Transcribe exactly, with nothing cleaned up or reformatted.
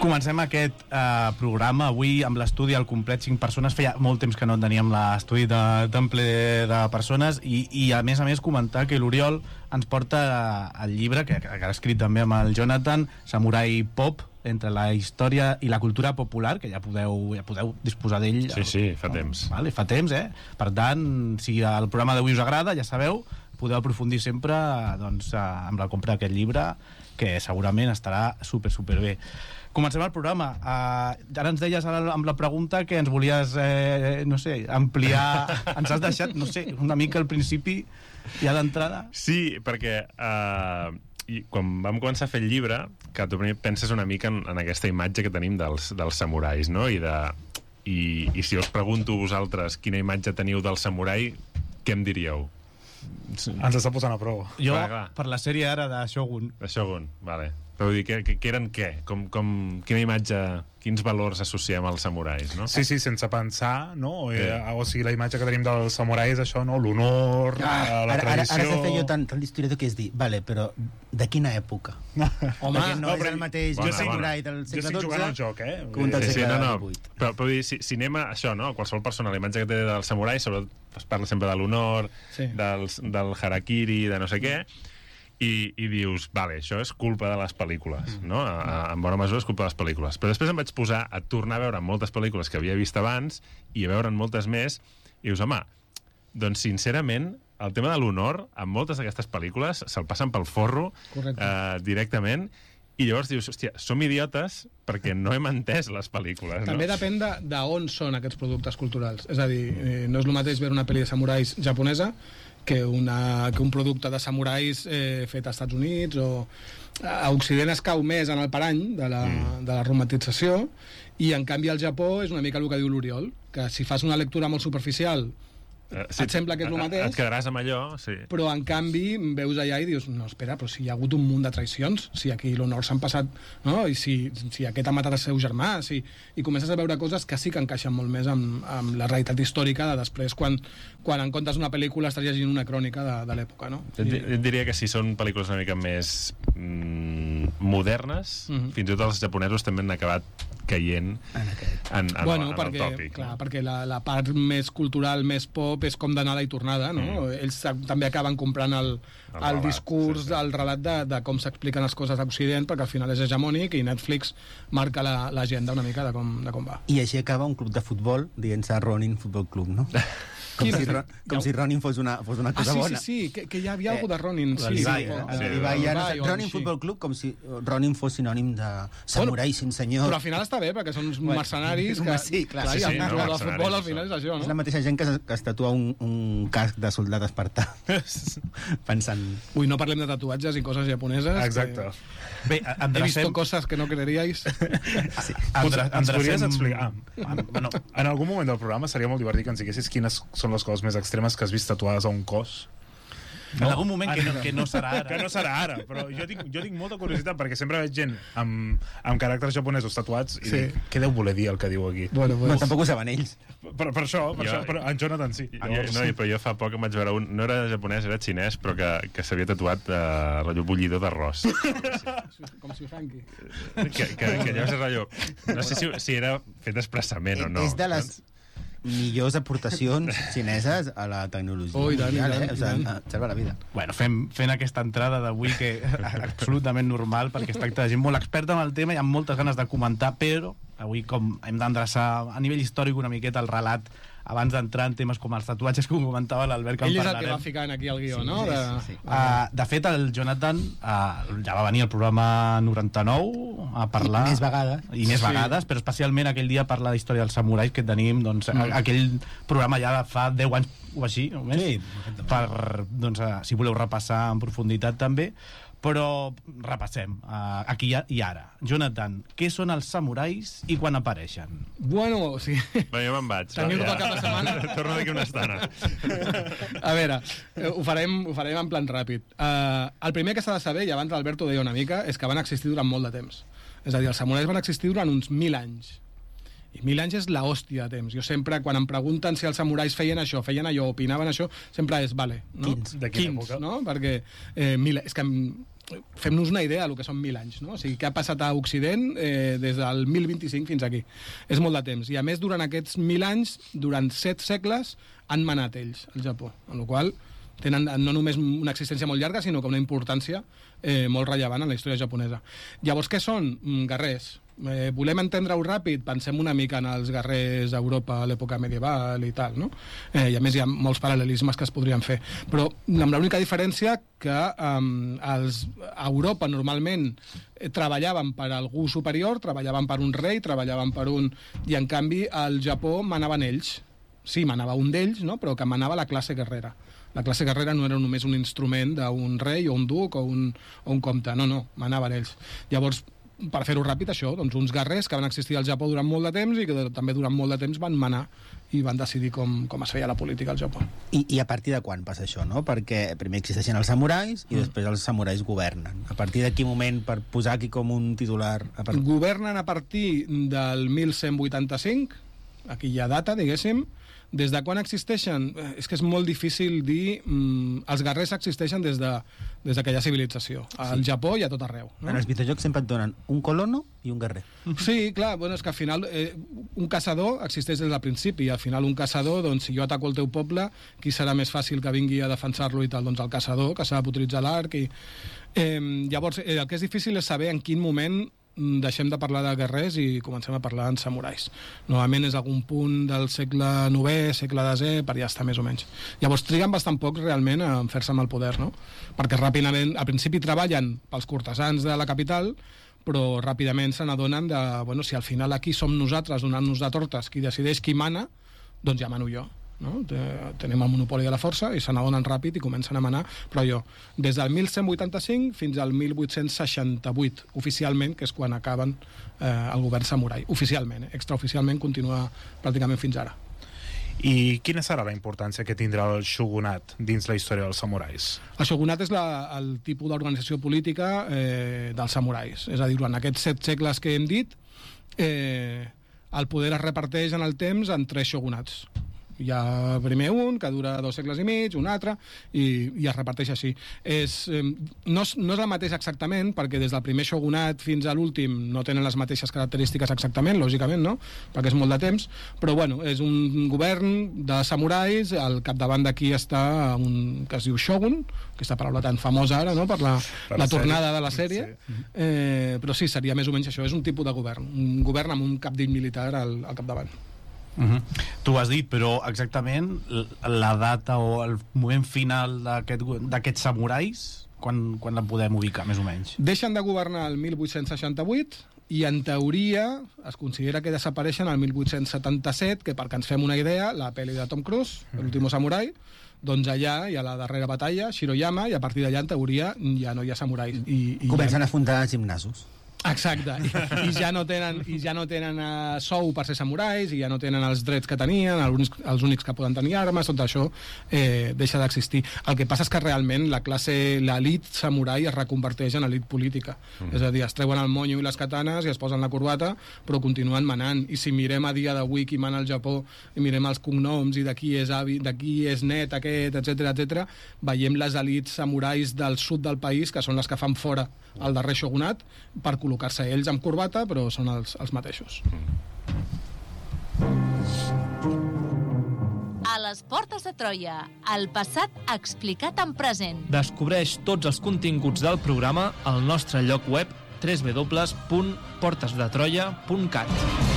Comencem aquest eh, programa avui amb l'estudi al complet cinc persones. Feia molt temps que no teníem l'estudi de, tan ple de persones i, i a més a més comentar que l'Oriol ens porta el llibre que, que ha escrit també amb el Jonathan, Samurai Pop, entre la història i la cultura popular, que ja podeu, ja podeu disposar d'ell. Sí, sí, fa temps. Vale, fa temps, eh? Per tant, si el programa d'avui us agrada, ja sabeu, podeu aprofundir sempre doncs, amb la compra d'aquest llibre, que segurament estarà super, super bé. Comencem el programa. Uh, ara ens deies ara amb la pregunta que ens volies, eh, no sé, ampliar. Ens has deixat, no sé, una mica al principi, ja d'entrada. Sí, perquè uh, i quan vam començar a fer el llibre, que tu penses una mica en, en aquesta imatge que tenim dels, dels samurais, no? I, de, i, i si us pregunto vosaltres quina imatge teniu del samurai, què em diríeu? Ens està posant a prova. Jo, clar, clar. per la sèrie ara de Shogun. De Shogun, vale. Però vull dir, que, que, que eren què? Com, com, quina imatge, quins valors associem als samurais, no? Sí, sí, sense pensar, no? Eh, o sigui, la imatge que tenim dels samurais, això, no? L'honor, ah, la ara, tradició... Ara, ara s'ha fet jo tant, tant d'historiador que és dir, vale, però de quina època? Home, perquè no, no, és el mateix bona, samurai del Jo segle estic jugant al dotze joc, eh? que un del Sí, sí, segle no, no. divuit. Però, però vull dir, si, si anem a això, no? Qualsevol persona, la imatge que té del samurai, sobretot es parla sempre de l'honor, sí. del, del harakiri, de no sé què, i, i dius, vale, això és culpa de les pel·lícules, mm. no? A, a, en bona mesura és culpa de les pel·lícules. Però després em vaig posar a tornar a veure moltes pel·lícules que havia vist abans i a veure'n moltes més, i dius, home, doncs sincerament, el tema de l'honor, en moltes d'aquestes pel·lícules, se'l passen pel forro eh, directament, i llavors dius, hòstia, som idiotes perquè no hem entès les pel·lícules. També no? depèn de, de on són aquests productes culturals. És a dir, eh, no és el mateix veure una pel·li de samurais japonesa que, una, que un producte de samurais eh, fet als Estats Units, o a Occident es cau més en el parany de la, mm. de la romantització, i en canvi al Japó és una mica el que diu l'Oriol, que si fas una lectura molt superficial Uh, sí, et sembla que és el mateix, et quedaràs amb allò, sí. Però en canvi veus allà i dius, no, espera, però si hi ha hagut un munt de traïcions, si aquí l'honor s'han passat, no? I si, si aquest ha matat el seu germà, si, i comences a veure coses que sí que encaixen molt més amb, amb la realitat històrica de després, quan, quan en comptes una pel·lícula estàs llegint una crònica de, de l'època, no? Et, et diria que si són pel·lícules una mica més mm, modernes, mm-hmm. fins i tot els japonesos també han acabat caient en, aquest. en, en, bueno, en perquè, el tòpic. Clar, no? Perquè la, la part més cultural, més pop, és com d'anada i tornada, no? Mm. Ells també acaben comprant el, el, el relat, discurs, sí, sí. el relat de, de com s'expliquen les coses a Occident, perquè al final és hegemònic i Netflix marca l'agenda una mica de com, de com va. I així acaba un club de futbol dient-se Ronin Futbol Club, no? Com, si, com si Ronin fos una, fos una cosa ah, sí, bona. Sí, sí, que, que hi havia eh, alguna de Ronin. Sí, l'Ibai, sí, eh? sí, l'Ibai, sí, ara, sí, Ronin Futbol Club com si Ronin fos sinònim de samurai bueno, sin senyor. Però al final està bé, perquè són uns bueno, mercenaris que... Sí, clar. clar sí, sí, i el no, jugador de futbol al final és això, no? És la mateixa gent que, que es tatua un, un casc de soldat espartà. Pensant... Ui, no parlem de tatuatges i coses japoneses. Exacte. Que... Bé, he vist coses que no creeríais. Sí. Andra, ens podries explicar... Ah, bueno, en algun moment del programa seria molt divertit que ens diguessis quines són les coses més extremes que has vist tatuades a un cos. No? En algun moment que no, que no serà ara. Que no serà ara, però jo tinc, jo tinc molta curiositat perquè sempre veig gent amb, amb caràcters japonesos tatuats i sí. dic, què deu voler dir el que diu aquí? Bueno, bueno. No, tampoc ho saben ells. Per, per això, per jo, això però en Jonathan sí. Jo, no, però jo fa poc em vaig veure un, no era japonès, era xinès, però que, que s'havia tatuat uh, rotllo bullidor d'arròs. Com si Franqui. Que, que, que llavors és rotllo... No sé si, si era fet expressament o no. És de les millors aportacions xineses a la tecnologia. Oh, i tant, mundial, i tant, eh? O sigui, salva la vida. Bueno, fem, fent aquesta entrada d'avui que absolutament normal, perquè es tracta de gent molt experta en el tema i amb moltes ganes de comentar, però avui com hem d'endreçar a nivell històric una miqueta el relat abans d'entrar en temes com els tatuatges que comentava l'Albert, que ell en és parlarem. el que va ficant aquí al guió, sí, no? Sí, de... sí, sí. Uh, de fet, el Jonathan uh, ja va venir al programa noranta-nou a parlar... I més vegades. I més sí. vegades, però especialment aquell dia parlar de la història dels samurais que tenim, doncs, mm. aquell programa ja de fa deu anys o així, només, sí, per, doncs, uh, si voleu repassar en profunditat també. Però repassem uh, aquí i ara. Jonathan, què són els samurais i quan apareixen? Bueno, o sigui... Bé, jo me'n vaig. Teniu tot el cap de setmana. Torno d'aquí una estona. A veure, ho farem, ho farem en plan ràpid. Uh, el primer que s'ha de saber, i abans l'Alberto ho deia una mica, és que van existir durant molt de temps. És a dir, els samurais van existir durant uns mil anys. I mil anys és la hòstia de temps. Jo sempre, quan em pregunten si els samurais feien això, feien allò, opinaven això, sempre és, vale, no? Quins? De quina Quins, època? no? Perquè eh, mil, és que fem-nos una idea del que són mil anys, no? O sigui, què ha passat a Occident eh, des del mil vint-i-cinc fins aquí. És molt de temps. I a més, durant aquests mil anys, durant set segles, han manat ells, el Japó. En la qual tenen no només una existència molt llarga, sinó que una importància eh, molt rellevant en la història japonesa. Llavors, què són? Guerrers. Eh, volem entendre-ho ràpid, pensem una mica en els guerrers d'Europa a l'època medieval i tal, no? Eh, I a més hi ha molts paral·lelismes que es podrien fer. Però amb l'única diferència que eh, els, a Europa normalment eh, treballaven per algú superior, treballaven per un rei, treballaven per un... I en canvi al Japó manaven ells. Sí, manava un d'ells, no? Però que manava la classe guerrera. La classe guerrera no era només un instrument d'un rei o un duc o un, o un comte, no, no, manaven ells. Llavors, per fer-ho ràpid, això, doncs uns guerrers que van existir al Japó durant molt de temps i que també durant molt de temps van manar i van decidir com, com es feia la política al Japó. I, I a partir de quan passa això, no? Perquè primer existeixen els samurais i mm. després els samurais governen. A partir de quin moment, per posar aquí com un titular... A part... Governen a partir del mil cent vuitanta-cinc, aquí hi ha data, diguéssim. Des de quan existeixen? És que és molt difícil dir... Mm, els guerrers existeixen des de, des de que hi ha civilització. Al sí. Japó i a tot arreu. No? En els videojocs sempre et donen un colono i un guerrer. Sí, clar, bueno, és que al final eh, un caçador existeix des del principi i al final un caçador, doncs si jo ataco el teu poble, qui serà més fàcil que vingui a defensar-lo i tal? Doncs el caçador, que sap utilitzar l'arc i... Eh, llavors, eh, el que és difícil és saber en quin moment deixem de parlar de guerrers i comencem a parlar en samurais. Normalment és algun punt del segle novè, segle desè, per ja estar més o menys. Llavors triguen bastant poc realment a fer-se amb el poder, no? Perquè ràpidament, al principi treballen pels cortesans de la capital, però ràpidament se n'adonen de, bueno, si al final aquí som nosaltres donant-nos de tortes, qui decideix qui mana, doncs ja mano jo. No? Tenim el monopoli de la força i se n'adonen ràpid i comencen a manar, però jo, des del mil cent vuitanta-cinc fins al mil vuit-cents seixanta-vuit, oficialment, que és quan acaben eh, el govern samurai. Oficialment, eh? Extraoficialment continua pràcticament fins ara. I quina serà la importància que tindrà el shogunat dins la història dels samurais? El shogunat és la, el tipus d'organització política eh, dels samurais. És a dir, durant aquests set segles que hem dit, eh, el poder es reparteix en el temps en tres shogunats. Hi ha primer un, que dura dos segles i mig, un altre, i, i es reparteix així. És, eh, no, és, no és el mateix exactament, perquè des del primer shogunat fins a l'últim no tenen les mateixes característiques exactament, lògicament, no? Perquè és molt de temps, però bueno, és un govern de samurais, al capdavant d'aquí està un que es diu shogun, aquesta paraula tan famosa ara, no?, per la, per la tornada sèrie. de la sèrie, sí. eh, però sí, seria més o menys això, és un tipus de govern, un govern amb un capdill militar al, al capdavant. Uh-huh. Tu ho has dit, però exactament la data o el moment final d'aquests aquest samurais, quan, quan la podem ubicar, més o menys? Deixen de governar el mil vuit-cents seixanta-vuit i en teoria es considera que desapareixen el mil vuit-cents setanta-set, que perquè ens fem una idea, la pel·li de Tom Cruise, l'último samurai, doncs allà hi ha la darrera batalla, Shiroyama, i a partir d'allà en teoria ja no hi ha samurais. I, i Comencen ja... a fundar gimnasos. Exacte, I, i ja no tenen, i ja no tenen uh, sou per ser samurais, i ja no tenen els drets que tenien, els, els únics que poden tenir armes, tot això eh, deixa d'existir. El que passa és que realment la classe, l'elit samurai es reconverteix en elit política. Mm. És a dir, es treuen el monyo i les katanes i es posen la corbata, però continuen manant. I si mirem a dia d'avui qui mana al Japó, i mirem els cognoms i de qui és avi, de qui és net aquest, etcètera, etcètera, veiem les elits samurais del sud del país, que són les que fan fora el darrer shogunat, per col·locar-se ells amb corbata, però són els, els mateixos. A les portes de Troia, el passat explicat en present. Descobreix tots els continguts del programa al nostre lloc web w w w punt portes de troia punt cat.